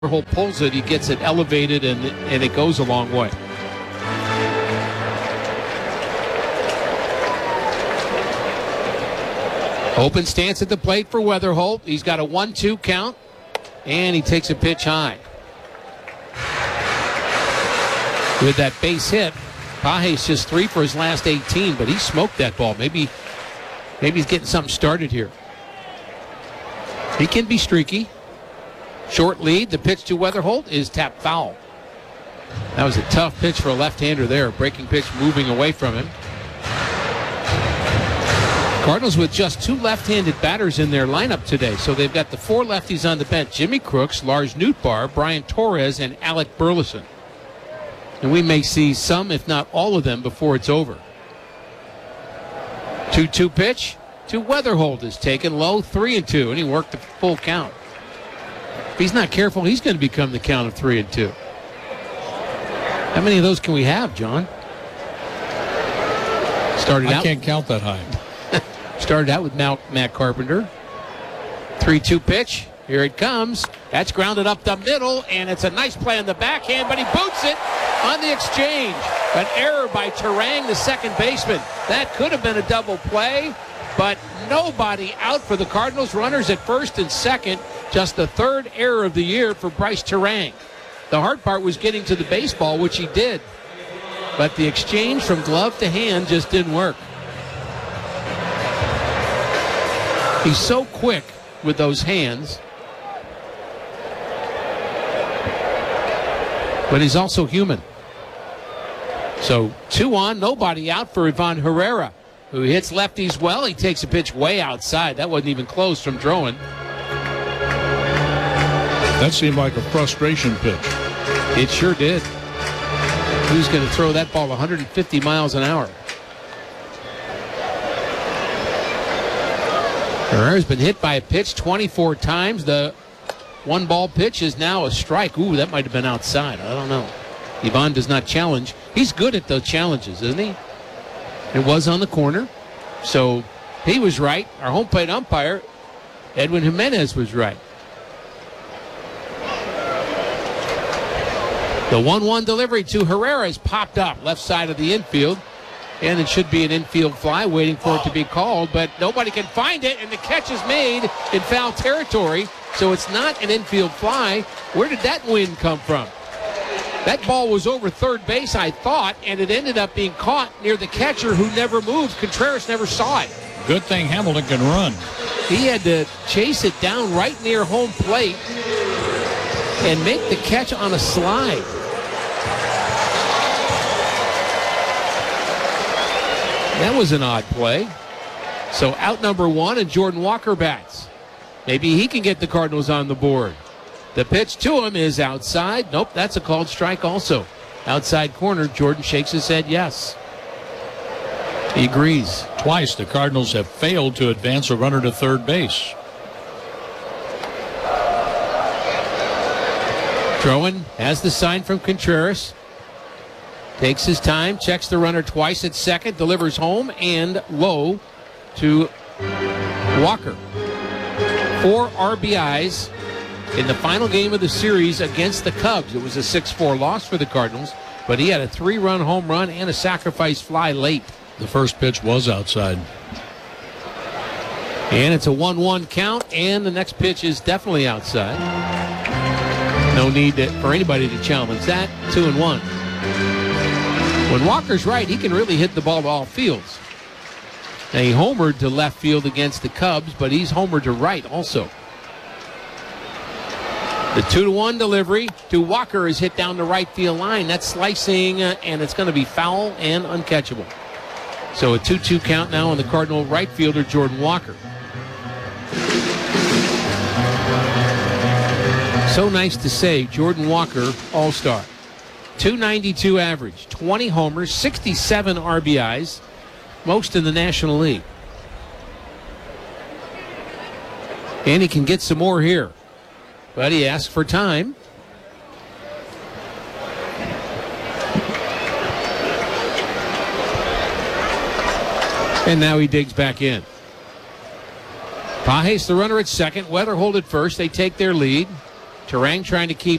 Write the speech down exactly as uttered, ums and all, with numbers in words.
Wetherholt pulls it, he gets it elevated, and, and it goes a long way. Open stance at the plate for Wetherholt. He's got a one two count, and he takes a pitch high. With that base hit, Page's just three for his last eighteen, but he smoked that ball. Maybe, maybe he's getting something started here. He can be streaky. Short lead. The pitch to Wetherholt is tapped foul. That was a tough pitch for a left-hander there. Breaking pitch moving away from him. Cardinals with just two left-handed batters in their lineup today. So they've got the four lefties on the bench. Jimmy Crooks, Lars Nootbaar, Brian Torres, and Alec Burleson. And we may see some, if not all of them, before it's over. two two pitch to Wetherholt is taken low, three and two, and he worked the full count. If he's not careful, he's going to become the count of three and two. How many of those can we have, John? Started I out. can't count that high. Started out with Matt Carpenter. three two pitch. Here it comes. That's grounded up the middle, and it's a nice play on the backhand, but he boots it on the exchange. An error by Turang, the second baseman. That could have been a double play, but nobody out for the Cardinals. Runners at first and second. Just the third error of the year for Bryce Turang. The hard part was getting to the baseball, which he did. But the exchange from glove to hand just didn't work. He's so quick with those hands. But he's also human. So two on, nobody out for Ivan Herrera, who hits lefties well. He takes a pitch way outside. That wasn't even close from Drowan. That seemed like a frustration pitch. It sure did. Who's going to throw that ball one hundred fifty miles an hour? Herrera's been hit by a pitch twenty-four times. The one ball pitch is now a strike. Ooh, that might have been outside. I don't know. Ivan does not challenge. He's good at those challenges, isn't he? It was on the corner. So he was right. Our home plate umpire, Edwin Jimenez, was right. The one one delivery to Herrera is popped up left side of the infield. And it should be an infield fly waiting for it to be called. But nobody can find it, and the catch is made in foul territory. So it's not an infield fly. Where did that wind come from? That ball was over third base, I thought, and it ended up being caught near the catcher who never moved. Contreras never saw it. Good thing Hamilton can run. He had to chase it down right near home plate and make the catch on a slide. That was an odd play. So out number one, and Jordan Walker bats. Maybe he can get the Cardinals on the board. The pitch to him is outside. Nope, that's a called strike also. Outside corner, Jordan shakes his head yes. He agrees. Twice the Cardinals have failed to advance a runner to third base. Drowan has the sign from Contreras. Takes his time, checks the runner twice at second, delivers home and low to Walker. Four R B Is in the final game of the series against the Cubs. It was a six four loss for the Cardinals, but he had a three-run home run and a sacrifice fly late. The first pitch was outside. And it's a one one count, and the next pitch is definitely outside. No need to, for anybody to challenge that. Two and one. When Walker's right, he can really hit the ball to all fields. Now, he homered to left field against the Cubs, but he's homered to right also. The two to one delivery to Walker is hit down the right field line. That's slicing, uh, and it's going to be foul and uncatchable. So a two two count now on the Cardinal right fielder, Jordan Walker. So nice to say, Jordan Walker, all-star. two ninety-two average, twenty homers, sixty-seven R B Is, most in the National League. And he can get some more here, but he asks for time. And now he digs back in. Page's the runner at second. Wetherholt at first. They take their lead. Terang trying to keep